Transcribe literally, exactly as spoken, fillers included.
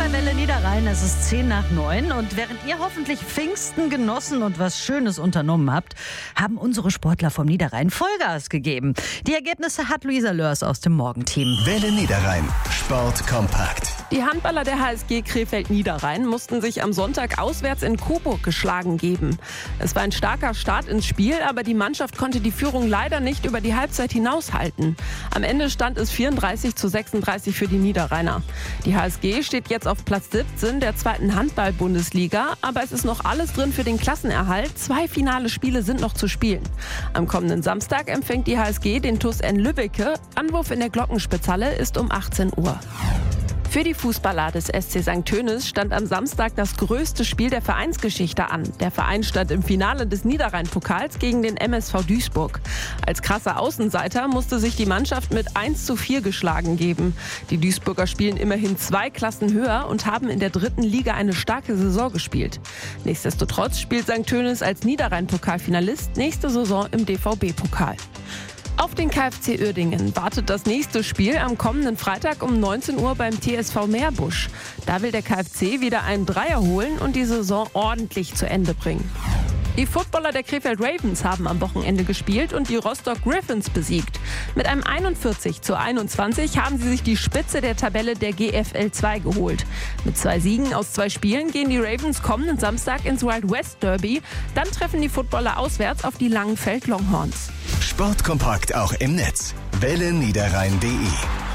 bei Welle Niederrhein. Es ist zehn nach neun und während ihr hoffentlich Pfingsten genossen und was Schönes unternommen habt, haben unsere Sportler vom Niederrhein Vollgas gegeben. Die Ergebnisse hat Luisa Lörs aus dem Morgenteam. Welle Niederrhein. Sport kompakt. Die Handballer der H S G Krefeld-Niederrhein mussten sich am Sonntag auswärts in Coburg geschlagen geben. Es war ein starker Start ins Spiel, aber die Mannschaft konnte die Führung leider nicht über die Halbzeit hinaushalten. Am Ende stand es vierunddreißig zu sechsunddreißig für die Niederrheiner. Die H S G steht jetzt auf Platz siebzehn der zweiten Handball-Bundesliga, aber es ist noch alles drin für den Klassenerhalt. Zwei finale Spiele sind noch zu spielen. Am kommenden Samstag empfängt die H S G den T U S N Lübbecke. Anwurf in der Glockenspitzhalle ist um achtzehn Uhr. Für die Fußballer des S C Sankt Tönis stand am Samstag das größte Spiel der Vereinsgeschichte an. Der Verein stand im Finale des Niederrhein-Pokals gegen den M S V Duisburg. Als krasser Außenseiter musste sich die Mannschaft mit eins zu vier geschlagen geben. Die Duisburger spielen immerhin zwei Klassen höher und haben in der dritten Liga eine starke Saison gespielt. Nichtsdestotrotz spielt Sankt Tönis als Niederrhein-Pokalfinalist nächste Saison im D V B-Pokal. Auf den K F C Uerdingen wartet das nächste Spiel am kommenden Freitag um neunzehn Uhr beim T S V Meerbusch. Da will der K F C wieder einen Dreier holen und die Saison ordentlich zu Ende bringen. Die Footballer der Krefeld Ravens haben am Wochenende gespielt und die Rostock Griffins besiegt. Mit einem einundvierzig zu einundzwanzig haben sie sich die Spitze der Tabelle der G F L zwei geholt. Mit zwei Siegen aus zwei Spielen gehen die Ravens kommenden Samstag ins Wild West Derby. Dann treffen die Footballer auswärts auf die Langenfeld Longhorns. Sport kompakt auch im Netz. Welle Niederrhein punkt de